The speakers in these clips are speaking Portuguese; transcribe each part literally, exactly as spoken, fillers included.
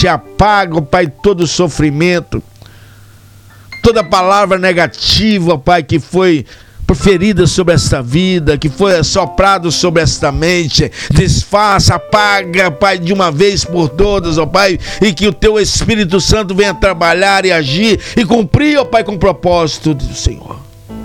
te apaga, ó Pai, todo sofrimento, toda palavra negativa, ó Pai, que foi proferida sobre esta vida, que foi assoprado sobre esta mente, desfaça, apaga, Pai, de uma vez por todas, ó Pai, e que o Teu Espírito Santo venha trabalhar e agir e cumprir, ó Pai, com o propósito do Senhor.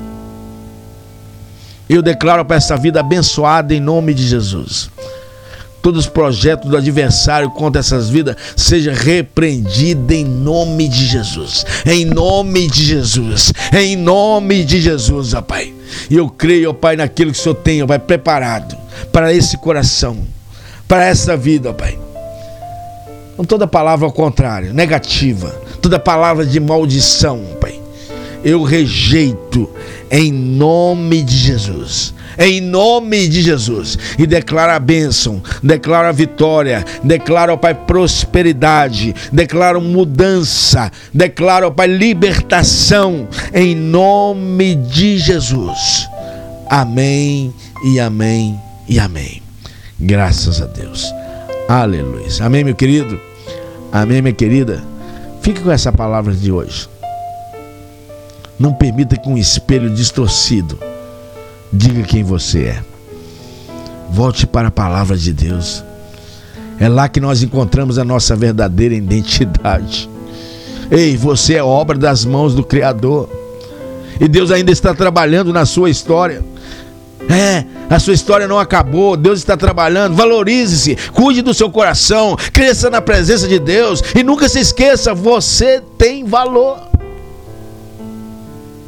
Eu declaro para essa vida abençoada em nome de Jesus. Todos os projetos do adversário contra essas vidas seja repreendido em nome de Jesus. Em nome de Jesus. Em nome de Jesus, ó Pai. E eu creio, ó Pai, naquilo que o Senhor tem, ó Pai, preparado para esse coração, para essa vida, ó Pai. Com toda palavra ao contrário, negativa, toda palavra de maldição, ó Pai, eu rejeito em nome de Jesus. Em nome de Jesus. E declara a bênção, declara a vitória, declara, ó Pai, prosperidade, declara mudança, declara, ó Pai, libertação, em nome de Jesus. Amém e amém e amém. Graças a Deus. Aleluia. Amém, meu querido? Amém, minha querida? Fique com essa palavra de hoje. Não permita que um espelho distorcido diga quem você é. Volte para a palavra de Deus. É lá que nós encontramos a nossa verdadeira identidade. Ei, você é obra das mãos do Criador. E Deus ainda está trabalhando na sua história. É, a sua história não acabou. Deus está trabalhando. Valorize-se, cuide do seu coração, cresça na presença de Deus. E nunca se esqueça, você tem valor.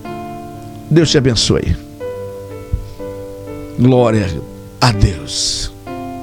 Deus te abençoe. Glória a Deus.